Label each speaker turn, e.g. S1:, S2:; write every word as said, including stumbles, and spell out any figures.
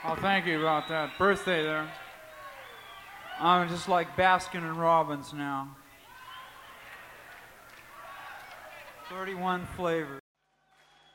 S1: Oh, thank you about that. Birthday there. I'm just like Baskin and Robbins now. thirty-one flavors.